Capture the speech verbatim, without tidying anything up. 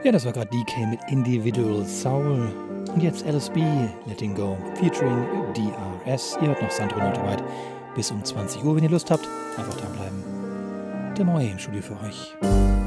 Ja, das war gerade D K mit Individual Soul. Und jetzt L S B, Letting Go, featuring D R S. Ihr hört noch Sandro Nordweit bis um zwanzig Uhr, wenn ihr Lust habt. Einfach dranbleiben. Der Moe im Studio für euch.